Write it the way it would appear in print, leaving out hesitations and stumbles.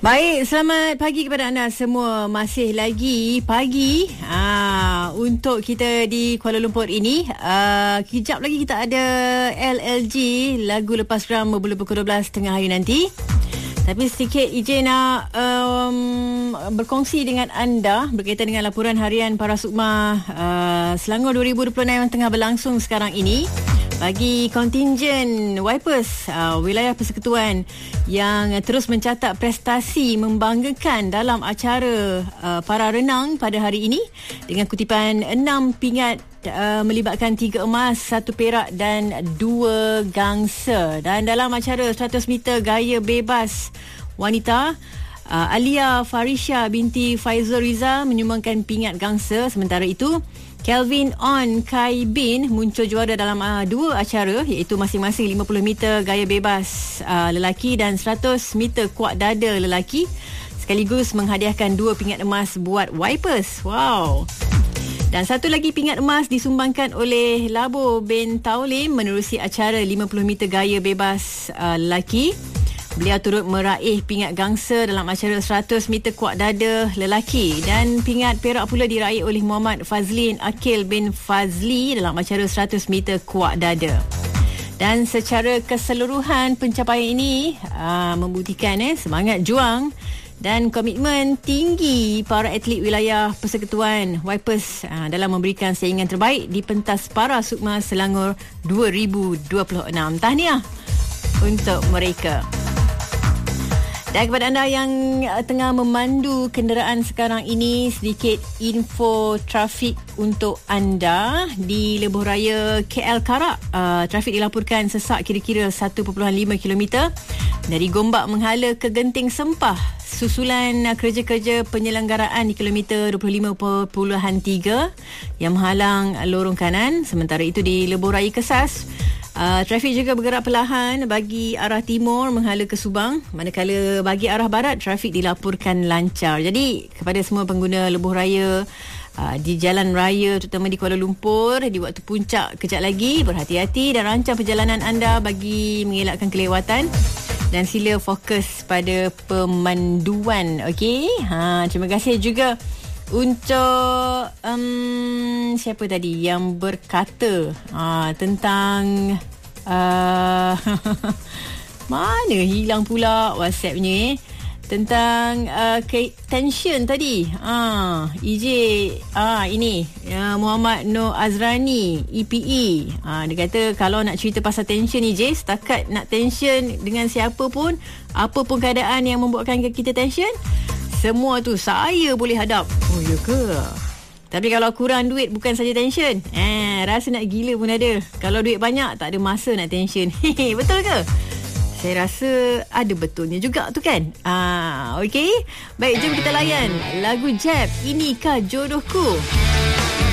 Baik, selamat pagi kepada anda semua. Masih lagi pagi untuk kita di Kuala Lumpur ini. Kejap lagi kita ada LLG, lagu lepas geram bermula pukul 12 tengah hari nanti. Tapi sedikit izin nak berkongsi dengan anda berkaitan dengan laporan harian Parasukma Selangor 2026 yang tengah berlangsung sekarang ini. Bagi kontingen Wipers wilayah persekutuan yang terus mencatat prestasi membanggakan dalam acara para renang pada hari ini dengan kutipan 6 pingat melibatkan 3 emas, 1 perak dan 2 gangsa. Dan dalam acara 100 meter gaya bebas wanita, Alia Farisha binti Faizul Riza menyumbangkan pingat gangsa. Sementara itu Kelvin On Kai Bin muncul juara dalam 2 acara, iaitu masing-masing 50 meter gaya bebas lelaki dan 100 meter kuat dada lelaki, sekaligus menghadiahkan 2 pingat emas buat Wipers. Wow. Dan satu lagi pingat emas disumbangkan oleh Labo bin Taulim menerusi acara 50 meter gaya bebas lelaki. Beliau turut meraih pingat gangsa dalam acara 100 meter kuat dada lelaki, dan pingat perak pula diraih oleh Muhammad Fazlin Akil bin Fazli dalam acara 100 meter kuat dada. Dan secara keseluruhan pencapaian ini membuktikan semangat juang dan komitmen tinggi para atlet wilayah persekutuan Wipers dalam memberikan saingan terbaik di pentas Parasukma Selangor 2026. Tahniah untuk mereka. Dan kepada anda yang tengah memandu kenderaan sekarang ini, sedikit info trafik untuk anda. Di Lebuh Raya KL Karak, trafik dilaporkan sesak kira-kira 1.5 km dari Gombak Menghala ke Genting Sempah, susulan kerja-kerja penyelenggaraan di kilometer 25.3 yang menghalang lorong kanan. Sementara itu di Lebuh Raya Kesas, trafik juga bergerak perlahan bagi arah timur menghala ke Subang, manakala bagi arah barat trafik dilaporkan lancar. Jadi kepada semua pengguna lebuh raya di jalan raya terutama di Kuala Lumpur di waktu puncak kejap lagi, berhati-hati dan rancang perjalanan anda bagi mengelakkan kelewatan, dan sila fokus pada pemanduan. Okey, terima kasih juga untuk siapa tadi yang berkata tentang mana hilang pula WhatsAppnya tentang tension tadi. EJ ini Muhammad Nur Azrani EPE, dia kata kalau nak cerita pasal tension EJ, setakat nak tension dengan siapa pun, apa pun keadaan yang membuatkan kita tension, semua tu saya boleh hadap. Oh ya ke? Tapi kalau kurang duit bukan saja tension, rasa nak gila pun ada. Kalau duit banyak tak ada masa nak tension. Betul ke? Saya rasa ada betulnya juga tu kan. Okey. Baik, jom kita layan lagu Jeb, Inikah Jodohku.